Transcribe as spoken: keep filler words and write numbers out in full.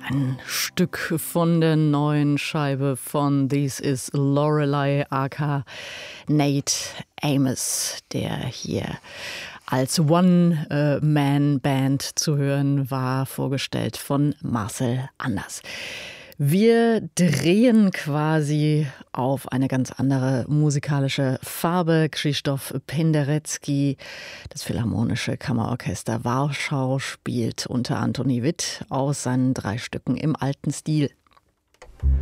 Ein Stück von der neuen Scheibe von This Is Lorelei aka Nate Amos, der hier als One-Man-Band zu hören war, vorgestellt von Marcel Anders. Wir drehen quasi auf eine ganz andere musikalische Farbe. Krzysztof Penderecki, das Philharmonische Kammerorchester Warschau, spielt unter Antoni Witt aus seinen drei Stücken im alten Stil.